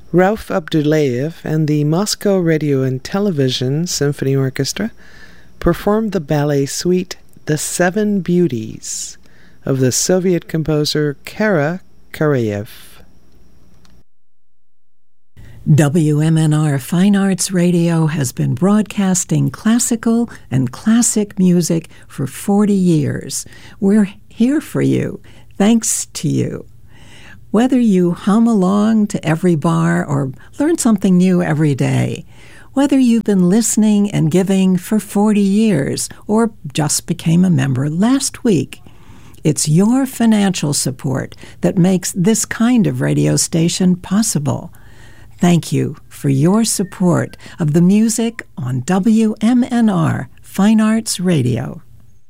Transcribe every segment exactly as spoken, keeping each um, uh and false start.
Rauf Abdullayev and the Moscow Radio and Television Symphony Orchestra performed the ballet suite The Seven Beauties of the Soviet composer Kara Karayev. W M N R Fine Arts Radio has been broadcasting classical and classic music for forty years. We're here for you, thanks to you. Whether you hum along to every bar or learn something new every day, whether you've been listening and giving for forty years or just became a member last week, it's your financial support that makes this kind of radio station possible. Thank you for your support of the music on W M N R Fine Arts Radio.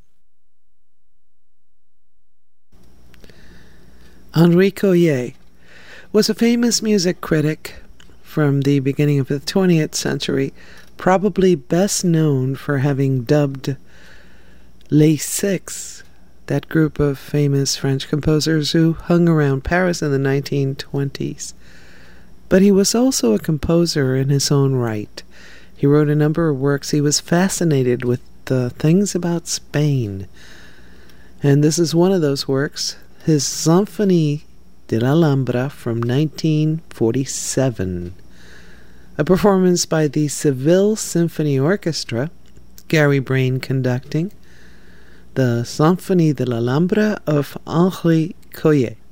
Henri Collier was a famous music critic from the beginning of the twentieth century, probably best known for having dubbed Les Six, that group of famous French composers who hung around Paris in the nineteen twenties. But he was also a composer in his own right. He wrote a number of works. He was fascinated with the things about Spain. And this is one of those works, his Symphonie de l'Alhambra from nineteen forty-seven. A performance by the Seville Symphony Orchestra, Gary Brain conducting, the Symphonie de l'Alhambra of Henri Collier.